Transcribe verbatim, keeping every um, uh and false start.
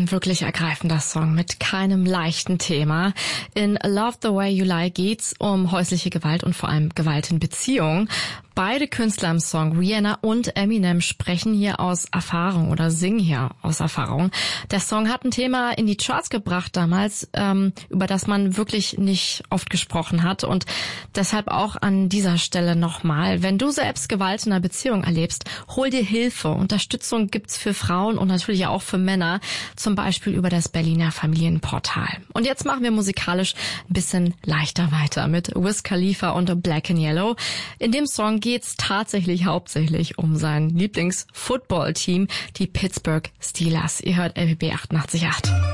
Ein wirklich ergreifender Song mit keinem leichten Thema. In Love the Way You Lie geht's um häusliche Gewalt und vor allem Gewalt in Beziehungen. Beide Künstler im Song, Rihanna und Eminem, sprechen hier aus Erfahrung oder singen hier aus Erfahrung. Der Song hat ein Thema in die Charts gebracht damals, ähm, über das man wirklich nicht oft gesprochen hat. Und deshalb auch an dieser Stelle nochmal, wenn du selbst Gewalt in einer Beziehung erlebst, hol dir Hilfe. Unterstützung gibt's für Frauen und natürlich auch für Männer, zum Beispiel über das Berliner Familienportal. Und jetzt machen wir musikalisch ein bisschen leichter weiter mit Wiz Khalifa und Black and Yellow. In dem Song geht's tatsächlich hauptsächlich um sein Lieblings-Football-Team, die Pittsburgh Steelers. Ihr hört L P B achtundachtzig Komma acht.